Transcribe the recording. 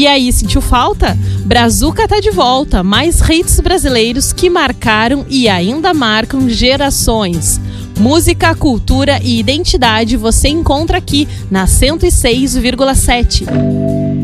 E aí, sentiu falta? Brazuca tá de volta, mais hits brasileiros que marcaram e ainda marcam gerações. Música, cultura e identidade você encontra aqui na 106,7.